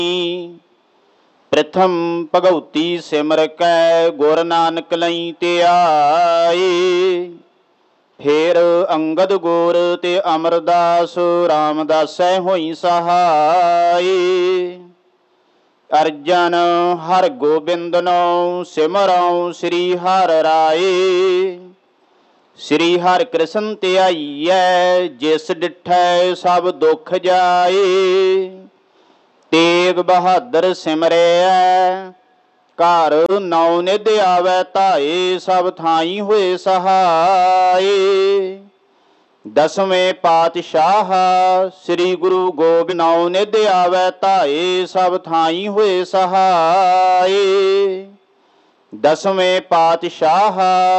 प्रथम भगवती सिमर कै गुर नानक लई ते आए। फेर अंगद गोर ते अमरदास रामदासै होई सहाय। अर्जन हर गोबिंद नौ सिमरौं श्री हर राय। श्री हर कृष्ण त्याईऐ जिस डिठै सब दुख जाए। तेग बहादुर सिमरै घर नौ निध आवै धाए। सब थाई होए सहाय। दसवें पातशाह श्री गुरु गोबिंद नौ निध आवै धाए। सब थाई होए सहाय। दसवें पातशाह